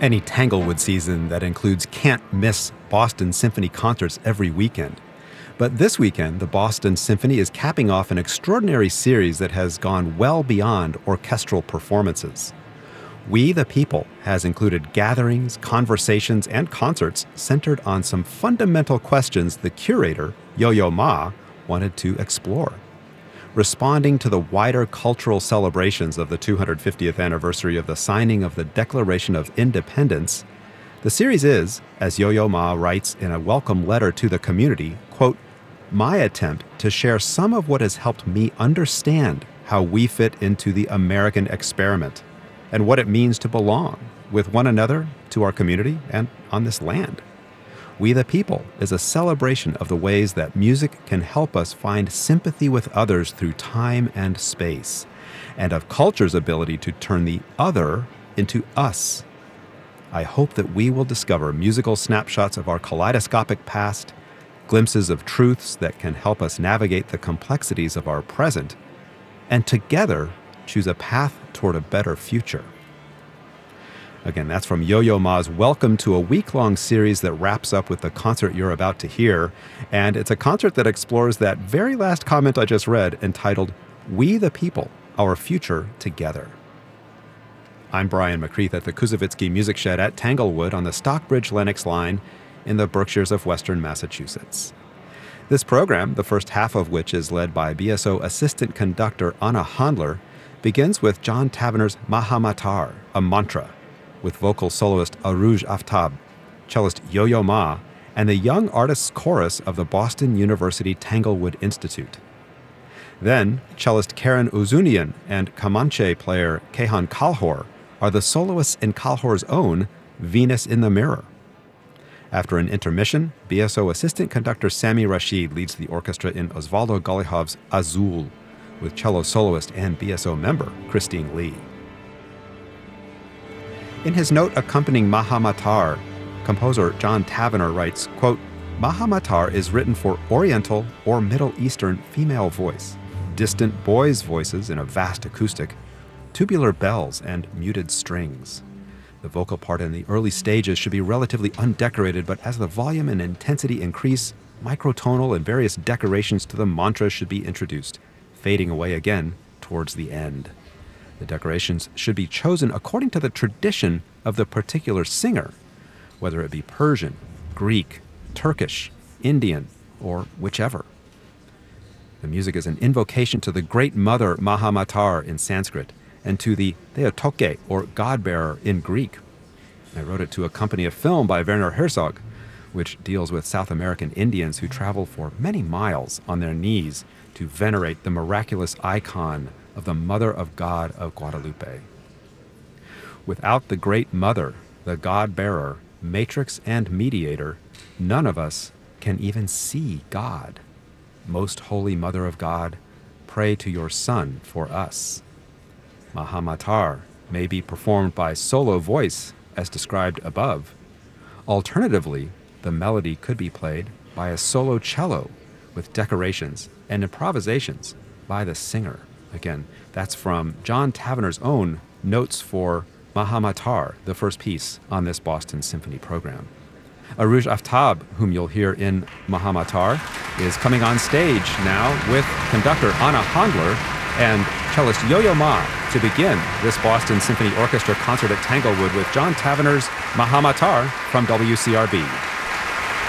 Any Tanglewood season that includes can't-miss Boston Symphony concerts every weekend. But this weekend, the Boston Symphony is capping off an extraordinary series that has gone well beyond orchestral performances. We the People has included gatherings, conversations, and concerts centered on some fundamental questions the curator, Yo-Yo Ma, wanted to explore. Responding to the wider cultural celebrations of the 250th anniversary of the signing of the Declaration of Independence, the series is, as Yo-Yo Ma writes in a welcome letter to the community, quote, my attempt to share some of what has helped me understand how we fit into the American experiment and what it means to belong with one another, to our community, and on this land. We the People is a celebration of the ways that music can help us find sympathy with others through time and space, and of culture's ability to turn the other into us. I hope that we will discover musical snapshots of our kaleidoscopic past, glimpses of truths that can help us navigate the complexities of our present, and together choose a path toward a better future. Again, that's from Yo-Yo Ma's Welcome to a week-long series that wraps up with the concert you're about to hear. And it's a concert that explores that very last comment I just read, entitled, We the People, Our Future Together. I'm Brian McCreath at the Kuzovitsky Music Shed at Tanglewood on the Stockbridge-Lenox line in the Berkshires of Western Massachusetts. This program, the first half of which is led by BSO assistant conductor Anna Handler, begins with John Tavener's Maha Matar, a mantra, with vocal soloist Aruj Aftab, cellist Yo-Yo Ma, and the Young Artists Chorus of the Boston University Tanglewood Institute. Then, cellist Karen Uzunian and Kamanche player Kehan Kalhor are the soloists in Kalhor's own Venus in the Mirror. After an intermission, BSO assistant conductor Sami Rashid leads the orchestra in Osvaldo Gollihov's Azul, with cello soloist and BSO member Christine Lee. In his note accompanying Maha Matar, composer John Tavener writes, quote, Maha Matar is written for Oriental or Middle Eastern female voice, distant boys' voices in a vast acoustic, tubular bells, and muted strings. The vocal part in the early stages should be relatively undecorated, but as the volume and intensity increase, microtonal and various decorations to the mantra should be introduced, fading away again towards the end. The decorations should be chosen according to the tradition of the particular singer, whether it be Persian, Greek, Turkish, Indian, or whichever. The music is an invocation to the Great Mother Maha Matar in Sanskrit and to the Theotoke, or God-bearer, in Greek. I wrote it to accompany a film by Werner Herzog, which deals with South American Indians who travel for many miles on their knees to venerate the miraculous icon of the Mother of God of Guadalupe. Without the Great Mother, the God-bearer, matrix and mediator, none of us can even see God. Most Holy Mother of God, pray to your Son for us. Maha Matar may be performed by solo voice, as described above. Alternatively, the melody could be played by a solo cello with decorations and improvisations by the singer. Again, that's from John Tavener's own Notes for Maha Matar, the first piece on this Boston Symphony program. Aruj Aftab, whom you'll hear in Maha Matar, is coming on stage now with conductor Anna Handler and cellist Yo-Yo Ma to begin this Boston Symphony Orchestra concert at Tanglewood with John Tavener's Maha Matar from WCRB.